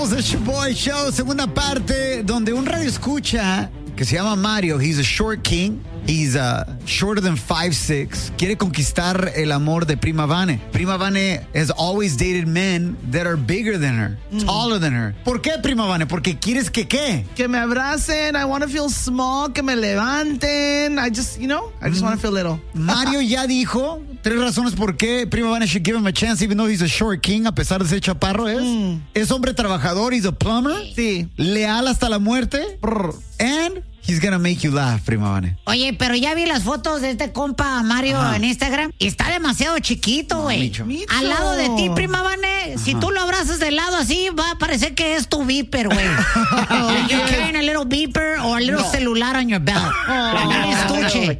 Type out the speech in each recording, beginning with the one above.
Regresamos a Shoboy Show, segunda parte, donde un radio escucha que se llama Mario. He's a short king. He's shorter than 5'6". Quiere conquistar el amor de Prima Vane. Prima Vane has always dated men that are bigger than her, taller than her. ¿Por qué, Prima Vane? Porque quieres que ¿qué? Que me abracen. I want to feel small. Que me levanten. I just want to feel little. Mario ya dijo 3 razones por qué Prima Vane should give him a chance even though he's a short king, a pesar de ser chaparro. Es hombre trabajador. He's a plumber. Sí. Leal hasta la muerte. And he's gonna make you laugh, Prima Vane. Oye, pero ya vi las fotos de este compa Mario en Instagram y está demasiado chiquito, güey. Al lado de ti, Prima Vane, si tú lo abrazas de lado así, va a parecer que es tu beeper, güey. Like you're carrying a little beeper or a little celular on your belt. Estuche.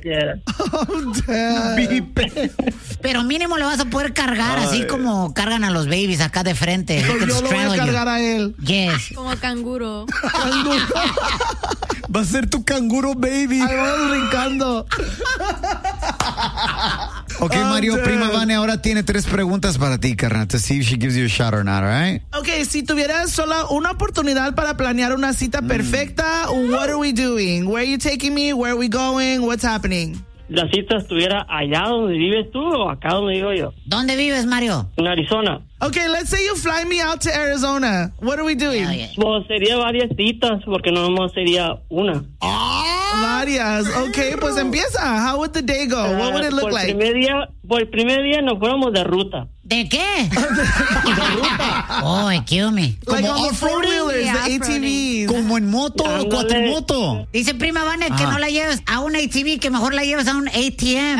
Pero mínimo lo vas a poder cargar así como cargan a los babies acá de frente. Yo lo voy a cargar a él. Yes. Como canguro. Va a ser tu canguro, baby. Ahí vamos brincando. Ok, Mario, Prima Vane ahora tiene 3 preguntas para ti, carnal. To see if she gives you a shot or not, all right? Ok, si tuvieras solo una oportunidad para planear una cita perfecta, what are we doing? Where are you taking me? Where are we going? What's happening? ¿La cita estuviera allá donde vives tú o acá donde vivo yo? ¿Dónde vives, Mario? En Arizona. Okay, let's say you fly me out to Arizona. What are we doing? Pues sería varias citas porque no nomás sería una. Varias. Okay, pues empieza. How would the day go? What would it look like? Por el primer día nos fuéramos de ruta. ¿De qué? Oh, kill me. Like on the four-wheelers, the ATVs. Como en moto o cuatrimoto. Dice Prima Vane que no la lleves a un ATV, que mejor la lleves a un ATM.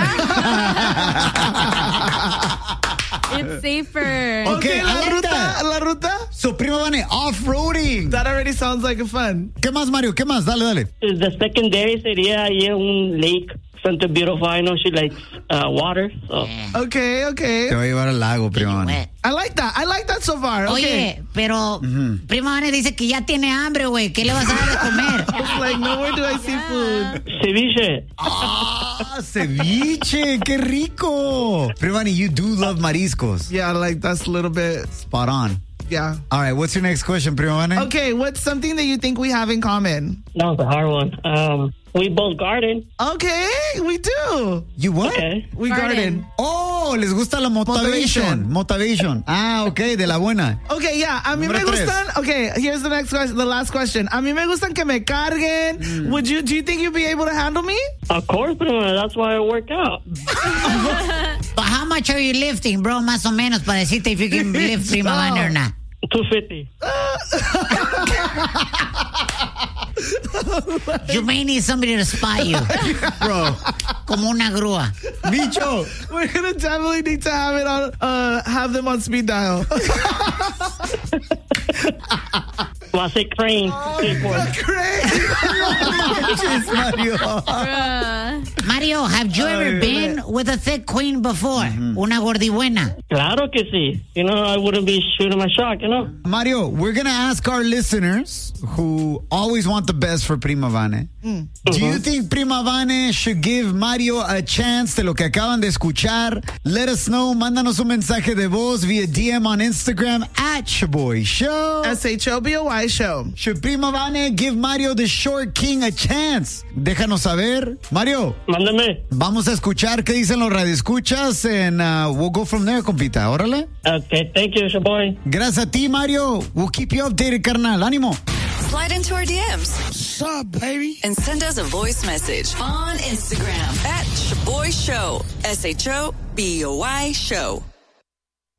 It's safer. Okay, la ruta. So, Prima Vane, off-roading. That already sounds like fun. ¿Qué más, Mario? ¿Qué más? Dale. The second day sería ahí un lake. Something beautiful. I know she likes water. So. Okay. Te voy a llevar al lago, Prima Vane. I like that so far. Oye, okay. Pero Prima Vane dice que ya tiene hambre, güey. ¿Qué le vas a dar de comer? It's like, nowhere do I see food. Ceviche. Ceviche. Qué rico. Prima Vane, you do love mariscos. Yeah, like that's a little bit spot on. Yeah. All right, what's your next question, Prima Vane? Okay, what's something that you think we have in common? That was a hard one. We both garden. Okay, we do. You what? Okay. We garden. Oh, les gusta la motivation. Ah, okay, de la buena. Okay, yeah. A mí me gustan. Okay, here's the next question. The last question. A mí me gustan que me carguen. Do you think you'd be able to handle me? Of course, but that's why I work out. But how much are you lifting, bro? Más o menos para decirte if you can lift Prima Vane or not. 250. You may need somebody to spot you, bro. Como una grúa. Bicho. We're gonna definitely need to have it on. Have them on speed dial. Well, I say crane. Mario, have you ever been with a thick queen before? Una gordibuena. Claro que sí. I wouldn't be shooting my shot, Mario, we're going to ask our listeners who always want the best for Prima Vane. Do you think Prima Vane should give Mario a chance de lo que acaban de escuchar? Let us know. Mándanos un mensaje de voz via DM on Instagram @Shoboy Show. SHOBOY Show. Should Prima Vane give Mario the Short King a chance? Déjanos saber. Mario. Mándame. Vamos a escuchar qué dicen los radioescuchas and we'll go from there, compita. Órale. Okay, thank you, Shoboy. Gracias a ti, Mario. We'll keep you updated, carnal. Ánimo. Slide into our DMs. What's up, baby? And send us a voice message on Instagram @Shoboy Show. SHOBOY Show.